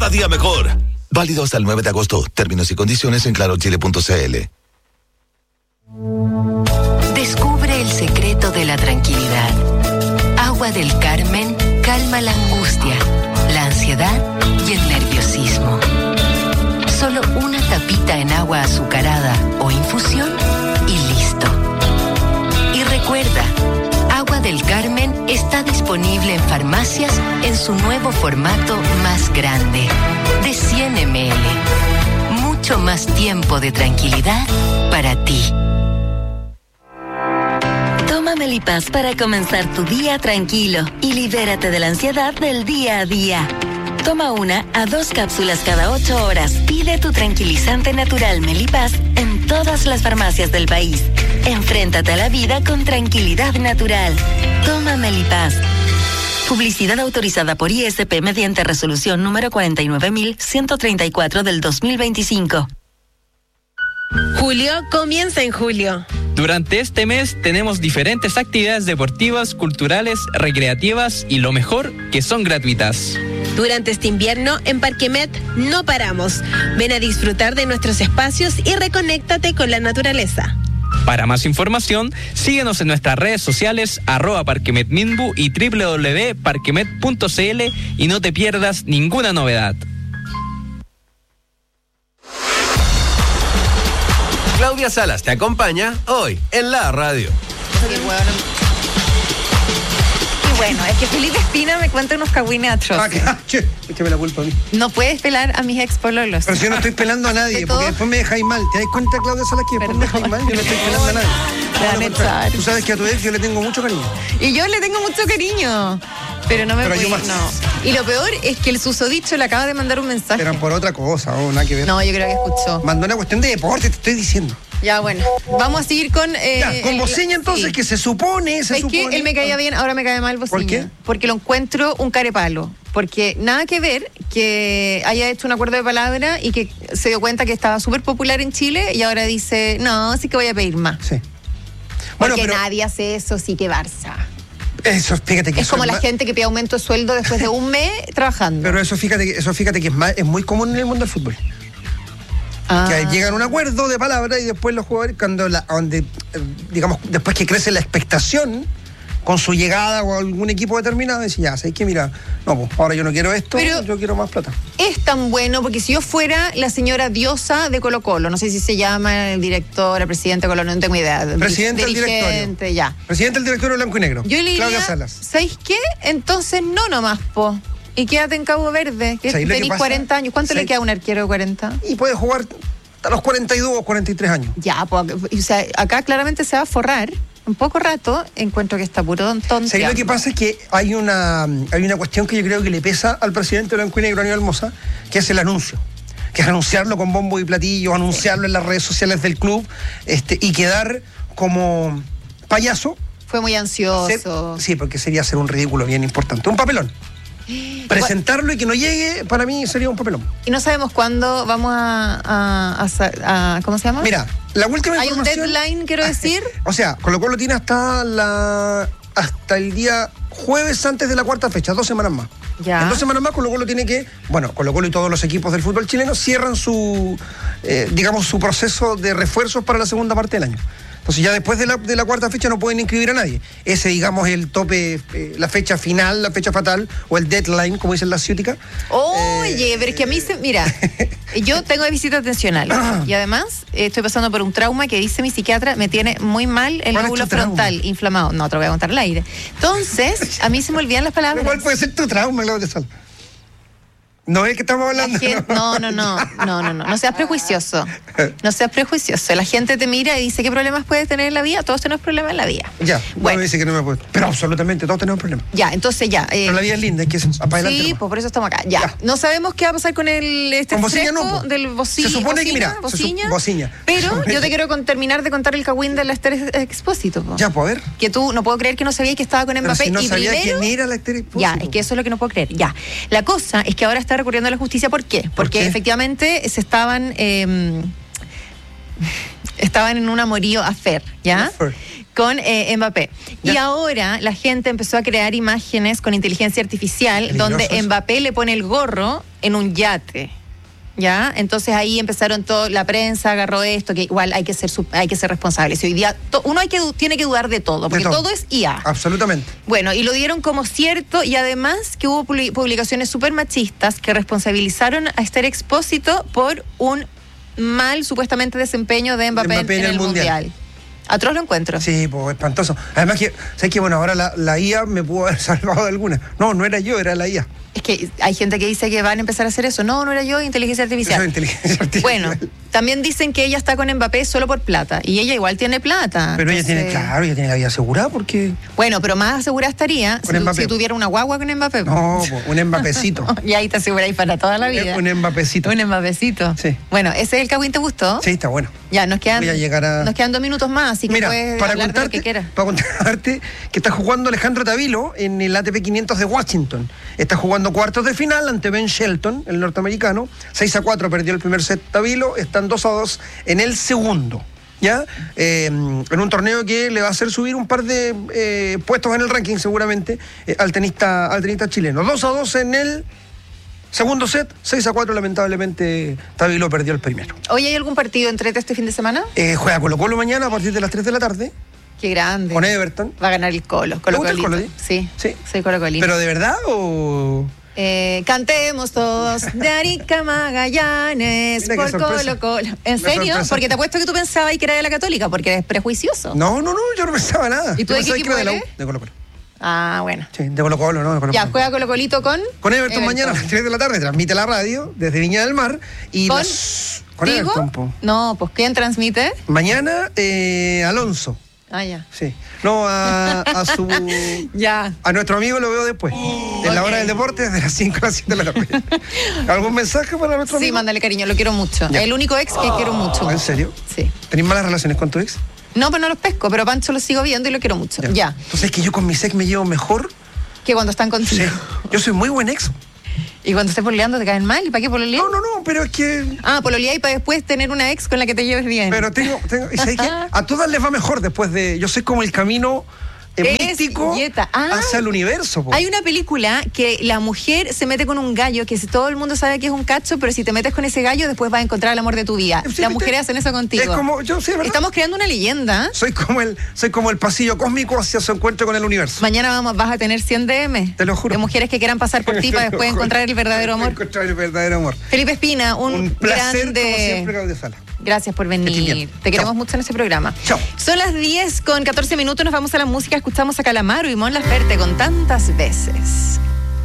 cada día mejor. Válido hasta el 9 de agosto. Términos y condiciones en clarochile.cl. Descubre el secreto de la tranquilidad. Agua del Carmen calma la angustia, la ansiedad y el nerviosismo. Solo una tapita en agua azucarada o infusión y listo. Y recuerda, Agua del Carmen está disponible en farmacias en su nuevo formato más grande, de 100 ml. Mucho más tiempo de tranquilidad para ti. Toma Melipaz para comenzar tu día tranquilo y libérate de la ansiedad del día a día. Toma 1 a 2 cápsulas cada 8 horas. Pide tu tranquilizante natural Melipaz en todas las farmacias del país. Enfréntate a la vida con tranquilidad natural. Toma Melipaz. Publicidad autorizada por ISP mediante resolución número 49.134 del 2025. Julio comienza en julio. Durante este mes tenemos diferentes actividades deportivas, culturales, recreativas y lo mejor, que son gratuitas. Durante este invierno, en Parquemet no paramos. Ven a disfrutar de nuestros espacios y reconéctate con la naturaleza. Para más información, síguenos en nuestras redes sociales @parquemetminbu y www.parquemet.cl y no te pierdas ninguna novedad. Claudia Salas te acompaña hoy en la radio. Y bueno, es que Felipe Espina me cuenta unos cagüines atroces. Échame la culpa a mí. No puedes pelar a mis ex pololos. Pero si yo no estoy pelando a nadie, porque después me dejáis mal. ¿Te das cuenta, Claudia Salas, que después me dejáis mal? Yo no estoy pelando a nadie. Tú sabes que a tu ex yo le tengo mucho cariño. Y yo le tengo mucho cariño. Pero no me puedo. No. Y lo peor es que el susodicho le acaba de mandar un mensaje. Eran por otra cosa, nada que ver. No, yo creo que escuchó. Mandó una cuestión de deporte, te estoy diciendo. Ya, bueno. Vamos a seguir con... con Boceña, entonces, sí. Que se supone... ¿Sabes qué? Él me caía bien, ahora me cae mal Boceña. ¿Por qué? Porque lo encuentro un carepalo. Porque nada que ver que haya hecho un acuerdo de palabra y que se dio cuenta que estaba súper popular en Chile y ahora dice, no, sí que voy a pedir más. Sí. Bueno, porque nadie hace eso, sí que Barça. Eso, fíjate que es como la gente que pide aumento de sueldo después de un mes trabajando. Pero eso fíjate que es muy común en el mundo del fútbol. Que llegan a un acuerdo de palabra y después los jugadores, digamos, después que crece la expectación con su llegada o algún equipo determinado, dicen, ya, ¿sabes qué? Mira, no, pues ahora yo no quiero esto, pero yo quiero más plata. Es tan bueno, porque si yo fuera la señora Diosa de Colo Colo, no sé si se llama el director, el presidente de Colo, no tengo idea. Presidente del directorio. Ya. Presidente del directorio blanco y negro. Yo le diría, Claudia Salas. ¿sabéis qué? Entonces no nomás, po. Y quédate en Cabo Verde, que tenés 40 años. ¿Cuánto le queda a un arquero de 40? Y puede jugar a los 42 o 43 años. Ya, pues, o sea, acá claramente se va a forrar. Un poco rato, encuentro que está puro tonto. Sí, lo que pasa es que hay una cuestión que yo creo que le pesa al presidente blanco y negro, Aníbal Mosa, que es el anuncio. Que es anunciarlo con bombo y platillo, anunciarlo en las redes sociales del club, y quedar como payaso. Fue muy ansioso. Sí, porque sería hacer un ridículo bien importante. Un papelón. Presentarlo y que no llegue, para mí sería un papelón. Y no sabemos cuándo vamos a ¿cómo se llama? Mira, la última ¿hay información... un deadline, quiero decir? O sea, Colo Colo tiene hasta el día jueves antes de la cuarta fecha, 2 semanas más. Ya. En 2 semanas más Colo Colo tiene que... Bueno, Colo Colo y todos los equipos del fútbol chileno cierran su proceso de refuerzos para la segunda parte del año. Entonces ya después de la cuarta fecha no pueden inscribir a nadie. Ese, digamos, el tope, la fecha final, la fecha fatal, o el deadline, como dicen las ciúticas. Oye, pero es que a mí mira, yo tengo déficit atencional y además estoy pasando por un trauma que dice mi psiquiatra, me tiene muy mal el lóbulo frontal inflamado. No, te lo voy a contar al aire. Entonces, a mí se me olvidan las palabras. ¿Cuál puede ser tu trauma, Claudia Salas? ¿No es que estamos hablando? No seas prejuicioso. No seas prejuicioso. La gente te mira y dice, ¿qué problemas puedes tener en la vida? Todos tenemos problemas en la vida. Ya, bueno, dice que no me puedo. Pero absolutamente, todos tenemos problemas. Ya, entonces ya. Pero la vida es linda, hay que para adelante. Sí, pues por eso estamos acá. Ya. No sabemos qué va a pasar con con Boceña, no, del Boceña. Se supone que, mira, Boceña. Pero yo te quiero terminar de contar el cagüín del Esther Expósito. Ya, pues a ver. Que tú, no puedo creer que no sabías que estaba con Mbappé. Si no y sabía primero, quién era la Esther Expósito. Ya, es que eso es lo que no puedo creer. Ya. La cosa es que ahora está recurriendo a la justicia. ¿Por qué? Porque efectivamente se estaban en un amorío affair, ¿ya? con Mbappé. Ya. Y ahora la gente empezó a crear imágenes con inteligencia artificial Peligrosos. donde Mbappé le pone el gorro en un yate. ¿Ya? Entonces ahí empezaron todo, la prensa agarró esto, que igual hay que ser responsable. Si hoy día tiene que dudar de todo, porque todo es IA. Absolutamente. Bueno, y lo dieron como cierto, y además que hubo publicaciones súper machistas que responsabilizaron a Esther Expósito por un mal, supuestamente, desempeño de Mbappé en el Mundial. Atroz lo encuentro. Sí, pues espantoso. Además que, ¿sabes qué? Bueno, ahora la IA me pudo haber salvado de alguna. No era yo, era la IA. Es que hay gente que dice que van a empezar a hacer eso. No era yo, inteligencia artificial. Eso es inteligencia artificial. Bueno, también dicen que ella está con Mbappé solo por plata. Y ella igual tiene plata. Pero entonces... ella tiene la vida asegurada porque... Bueno, pero más asegurada estaría si tuviera una guagua con Mbappé. No, un Mbapecito. Y ahí te aseguráis para toda la vida. Un Mbapecito. Un Mbapecito. Sí. Bueno, ¿ese es el Cagüín te gustó? Sí, está bueno. Ya, nos quedan 2 minutos más, así que mira, puedes para hablar de lo que contarte, quieras. para contarte que está jugando Alejandro Tavilo en el ATP 500 de Washington. Está jugando cuartos de final ante Ben Shelton, el norteamericano. 6-4 perdió el primer set Tavilo. Están 2-2 en el segundo. ¿Ya? En un torneo que le va a hacer subir un par de puestos en el ranking seguramente al tenista chileno. 2-2 en el segundo set, 6-4 lamentablemente Tavilo perdió el primero. ¿Hoy hay algún partido entrete este fin de semana? Juega Colo-Colo mañana a partir de las 3 de la tarde. Qué grande. Con Everton. Va a ganar el Colo. ¿Te gusta el Colo? Sí, soy colocolino. ¿Pero de verdad o...? Cantemos todos de Arica Magallanes por Colo-Colo. ¿En serio? Sorpresa. Porque te apuesto que tú pensabas que era de la Católica, porque eres prejuicioso. No, yo no pensaba nada. ¿Y tú de qué equipo eres? eres? De Colo-Colo. Ah, bueno. Sí, de Colo-Colo, ¿no? De Colo-Colo. Ya, juega Colo-Colito con Everton mañana a las 3 de la tarde, transmite la radio desde Viña del Mar. Y ¿Con Digo? Everton, po. No, pues ¿quién transmite? Mañana, Alonso. Ah, ya. Sí. No, a su... Ya. A nuestro amigo lo veo después. En la hora del deporte, desde las 5 a las 7 de la tarde. ¿Algún mensaje para nuestro amigo? Sí, mándale cariño, lo quiero mucho. Ya. El único ex que quiero mucho. ¿En serio? Sí. ¿Tenés malas relaciones con tu ex? No, pues no los pesco, pero Pancho lo sigo viendo y lo quiero mucho. Ya. Entonces es que yo con mis ex me llevo mejor. Que cuando están contigo. Sí. Yo soy muy buen ex. Y cuando estés pololeando te caen mal. ¿Y para qué pololear? No, pero es que... pololear y para después tener una ex con la que te lleves bien. Pero tengo ¿y sabes qué? A todas les va mejor después de... Yo soy como el camino místico hacia el universo. Po. Hay una película que la mujer se mete con un gallo que todo el mundo sabe que es un cacho, pero si te metes con ese gallo después vas a encontrar el amor de tu vida. Sí, las mujeres hacen eso contigo. Es como, yo sé, ¿verdad? Estamos creando una leyenda. Soy como el pasillo cósmico hacia su encuentro con el universo. Mañana vas a tener 100 DM. Te lo juro. De mujeres que quieran pasar por ti para después encontrar el verdadero amor. Encontrar el verdadero amor. Felipe Espina, un placer, grande... como siempre, Claudia Sala. Gracias por venir. Te queremos mucho en este programa. Chao. Son las 10:14, nos vamos a la música, escuchamos a Calamaro y Mon Laferte con Tantas Veces.